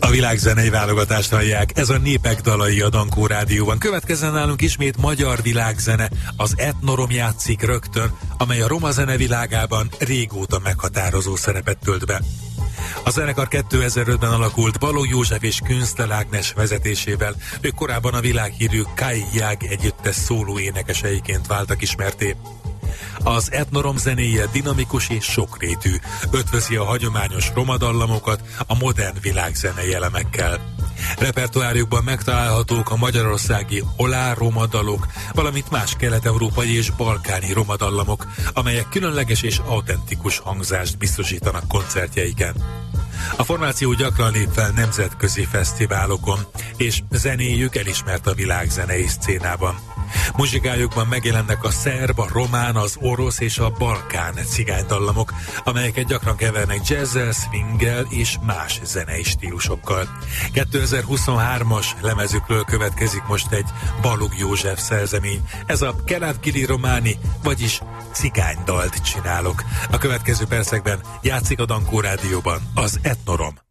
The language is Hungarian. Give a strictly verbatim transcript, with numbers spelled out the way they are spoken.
A világzenei válogatást hallják, ez a Népek dalai a Dankó Rádióban. Következzen nálunk ismét magyar világzene, az Etnorom játszik rögtön, amely a roma zene világában régóta meghatározó szerepet tölt be. A zenekar kétezer-ötben alakult Balogh József és Künstler Ágnes vezetésével, ők korábban a világhírű Kai Jag együttes szóló énekeseiként váltak ismerté. Az etnorom zenéje dinamikus és sokrétű, ötvözi a hagyományos roma dallamokat a modern világzenei elemekkel. Repertoárjukban megtalálhatók a magyarországi olá roma dalok, valamint más kelet-európai és balkáni roma dallamok, amelyek különleges és autentikus hangzást biztosítanak koncertjeiken. A formáció gyakran lép fel nemzetközi fesztiválokon, és zenéjük elismert a világzenei szcénában. Muzsikájukban megjelennek a szerb, a román, az orosz és a balkán cigánydallamok, amelyeket gyakran kevernek jazzzel, swinggel és más zenei stílusokkal. kétezer-huszonhármas lemezükről következik most egy Balogh József szerzemény, ez a Kelet Kili Románi, vagyis cigánydalt csinálok. A következő percekben játszik a Dankó Rádióban az Etnorom.